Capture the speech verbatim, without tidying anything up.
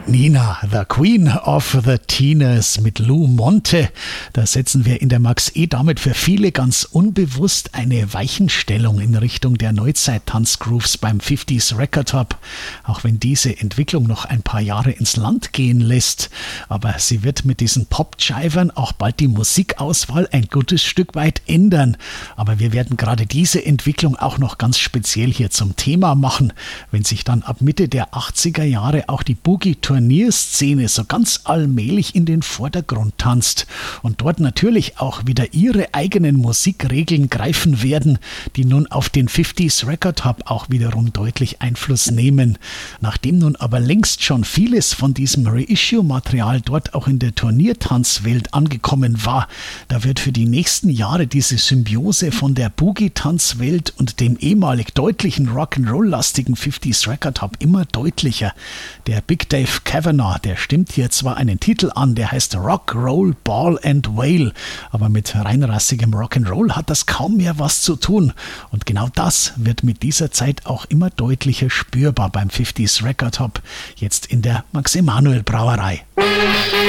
Nina, the Queen of the Teeners mit Lou Monte. Da setzen wir in der Max E damit für viele ganz unbewusst eine Weichenstellung in Richtung der Neuzeit-Tanzgrooves beim fünfziger Record Hop. Auch wenn diese Entwicklung noch ein paar Jahre ins Land gehen lässt. Aber sie wird mit diesen Pop-Jivern auch bald die Musikauswahl ein gutes Stück weit ändern. Aber wir werden gerade diese Entwicklung auch noch ganz speziell hier zum Thema machen, wenn sich dann ab Mitte der achtziger Jahre auch die Boogie-Turnierszene so ganz allmählich in den Vordergrund tanzt und dort natürlich auch wieder ihre eigenen Musikregeln greifen werden, die nun auf den fünfziger Record Hop auch wiederum deutlich Einfluss nehmen. Nachdem nun aber längst schon vieles von diesem Reissue-Material dort auch in der Turniertanzwelt angekommen war, da wird für die nächsten Jahre diese Symbiose von der Boogie-Tanzwelt und dem ehemalig deutlichen Rock'n'Roll-lastigen fünfziger Record Hop immer deutlicher. Der Big Dave Kavanagh, der stimmt hier zwar einen Titel an, der heißt Rock, Roll, Ball and Wail, aber mit reinrassigem Rock'n'Roll hat das kaum mehr was zu tun. Und genau das wird mit dieser Zeit auch immer deutlicher spürbar beim fünfziger Record Hop, jetzt in der Max Emanuel Brauerei.